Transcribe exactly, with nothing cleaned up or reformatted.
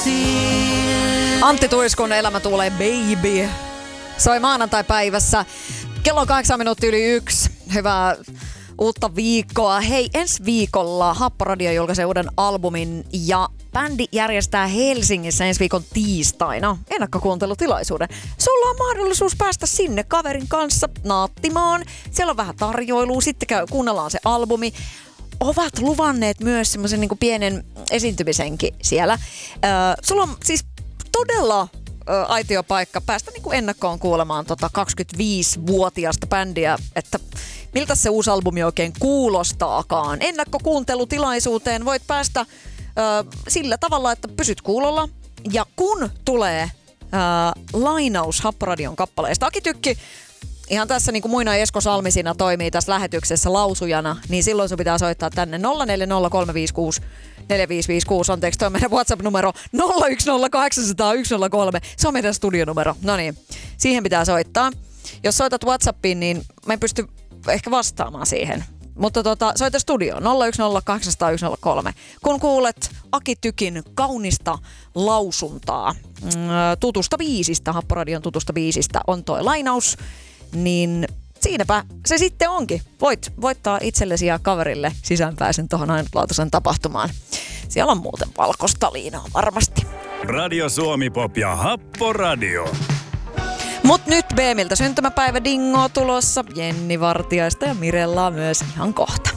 Antti Tuiskun Elämä tulee baby. Soi maanantai-päivässä. Kello on kahdeksan minuuttia yli yksi. Hyvää uutta viikkoa. Hei, ensi viikolla Happoradio julkaisee uuden albumin ja bändi järjestää Helsingissä ensi viikon tiistaina ennakkokuuntelutilaisuuden. Sulla on mahdollisuus päästä sinne kaverin kanssa naattimaan. Siellä on vähän tarjoilua, sitten käy, kuunnellaan se albumi. Ovat luvanneet myös semmoisen niin kuin pienen esiintymisenkin siellä. Öö, sulla on siis todella ö, aitiopaikka päästä niin kuin ennakkoon kuulemaan tota kaksikymmentäviisivuotiaasta bändiä, että miltä se uusi albumi oikein kuulostaakaan. Ennakkokuuntelutilaisuuteen voit päästä ö, sillä tavalla, että pysyt kuulolla. Ja kun tulee ö, lainaus Happoradion kappaleesta, Aki Tykki ihan tässä niin kuin muina Esko Salmisina toimii tässä lähetyksessä lausujana, niin silloin sun pitää soittaa tänne nolla neljä nolla kolme viisi kuusi neljä viisi viisi kuusi. Anteeksi, toi on meidän WhatsApp-numero nolla yksi nolla kahdeksan nolla nolla yksi nolla kolme. Se on meidän studionumero. No niin, siihen pitää soittaa. Jos soitat WhatsAppiin, niin mä en pysty ehkä vastaamaan siihen. Mutta tota, soita studioon nolla yksi nolla kahdeksan nolla nolla yksi nolla kolme. Kun kuulet Aki Tykin kaunista lausuntaa tutusta biisistä, Happoradion tutusta biisistä on toi lainaus, niin siinäpä se sitten onkin. Voit voittaa itsellesi ja kaverille sisäänpääsyn tuohon ainutlaatuisen tapahtumaan. Siellä on muuten valkoista liinaa varmasti. Radio Suomi Pop ja Happoradio. Mut nyt B-miltä syntymäpäivä dingo tulossa. Jenni Vartiaista ja Mirellaa myös ihan kohta.